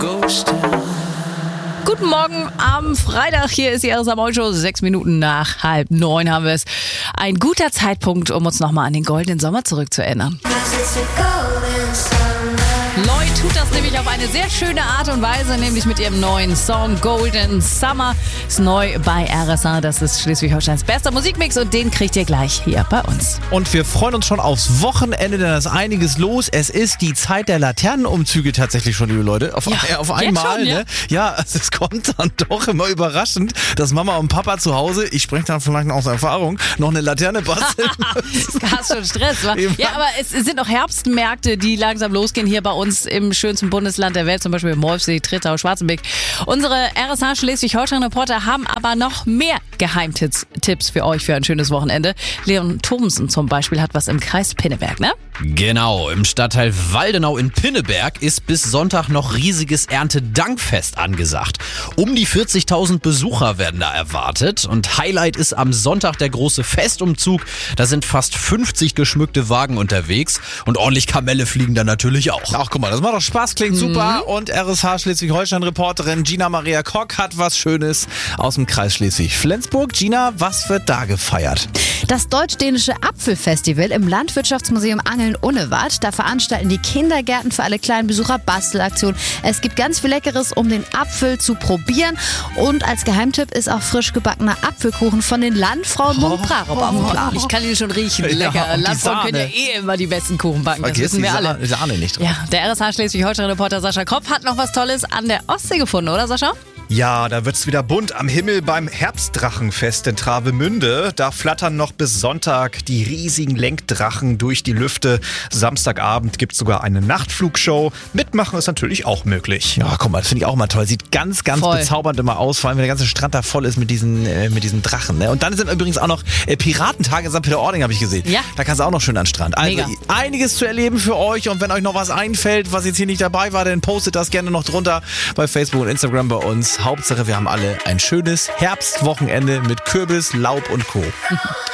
Guten Morgen am Freitag. Hier ist die RSA Morning Show. 6 Minuten nach 8:30 haben wir es. Ein guter Zeitpunkt, um uns nochmal an den goldenen Sommer zurückzuerinnern. Lloyd tut das nämlich auf eine sehr schöne Art und Weise, nämlich mit ihrem neuen Song Golden Summer. Ist neu bei RSA. Das ist Schleswig-Holsteins bester Musikmix und den kriegt ihr gleich hier bei uns. Und wir freuen uns schon aufs Wochenende, denn da ist einiges los. Es ist die Zeit der Laternenumzüge tatsächlich schon, liebe Leute. Auf einmal, schon, ne? Ja, also es kommt dann doch immer überraschend, dass Mama und Papa zu Hause, ich spreche dann vielleicht aus Erfahrung, noch eine Laterne basteln. Hast schon Stress, wa? Ja, aber es sind auch Herbstmärkte, die langsam losgehen hier bei uns im schönsten Bundesland der Welt, zum Beispiel Molfsee, Trittau, Schwarzenbeck. Unsere RSA Schleswig-Holstein-Reporter haben aber noch mehr Geheimtipps für euch für ein schönes Wochenende. Leon Thomsen zum Beispiel hat was im Kreis Pinneberg, ne? Genau, im Stadtteil Waldenau in Pinneberg ist bis Sonntag noch riesiges Erntedankfest angesagt. Um die 40.000 Besucher werden da erwartet und Highlight ist am Sonntag der große Festumzug. Da sind fast 50 geschmückte Wagen unterwegs und ordentlich Kamelle fliegen da natürlich auch. Ach, guck mal, das macht doch Spaß, klingt super. Und RSH Schleswig-Holstein-Reporterin Gina Maria Kock hat was Schönes aus dem Kreis Schleswig-Flensburg. Gina, was wird da gefeiert? Das deutsch-dänische Apfelfestival im Landwirtschaftsmuseum Angeln-Unewart. Da veranstalten die Kindergärten für alle kleinen Besucher Bastelaktionen. Es gibt ganz viel Leckeres, um den Apfel zu probieren. Und als Geheimtipp ist auch frisch gebackener Apfelkuchen von den Landfrauen Mumprarup auf dem Plan. Ich kann ihn schon riechen. Lecker. Ja, Landfrauen können ja immer die besten Kuchen backen. Das wissen wir alle. Sahne nicht drauf. Ja, der RSH Schleswig-Holstein-Reporter Sascha Kropf hat noch was Tolles an der Ostsee gefunden, oder Sascha? Ja, da wird's wieder bunt am Himmel beim Herbstdrachenfest in Travemünde. Da flattern noch bis Sonntag die riesigen Lenkdrachen durch die Lüfte. Samstagabend gibt's sogar eine Nachtflugshow. Mitmachen ist natürlich auch möglich. Ja, guck mal, das finde ich auch mal toll. Sieht ganz Voll. bezaubernd immer aus, vor allem wenn der ganze Strand da voll ist mit diesen Drachen. Ne? Und dann sind übrigens auch noch Piratentage in St. Peter-Ording, habe ich gesehen. Ja. Da kannst du auch noch schön an den Strand. Also Mega. Einiges zu erleben für euch und wenn euch noch was einfällt, was jetzt hier nicht dabei war, dann postet das gerne noch drunter bei Facebook und Instagram bei uns. Hauptsache, wir haben alle ein schönes Herbstwochenende mit Kürbis, Laub und Co.